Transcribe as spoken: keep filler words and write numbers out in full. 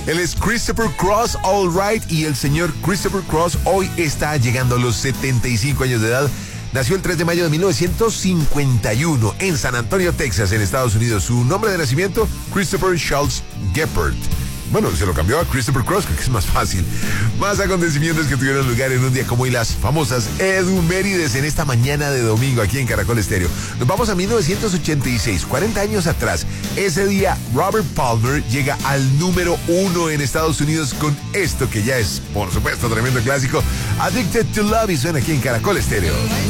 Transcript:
Él es Christopher Cross, all right, y el señor Christopher Cross hoy está llegando a los setenta y cinco años de edad. Nació el tres de mayo de mil novecientos cincuenta y uno en San Antonio, Texas, en Estados Unidos. Su nombre de nacimiento, Christopher Charles Geppert. Bueno, se lo cambió a Christopher Cross, que es más fácil. Más acontecimientos que tuvieron lugar en un día como hoy, las famosas Edumérides en esta mañana de domingo aquí en Caracol Estéreo. Nos vamos a mil novecientos ochenta y seis, cuarenta años atrás. Ese día, Robert Palmer llega al número uno en Estados Unidos con esto que ya es, por supuesto, tremendo clásico. Addicted to Love, y suena aquí en Caracol Estéreo.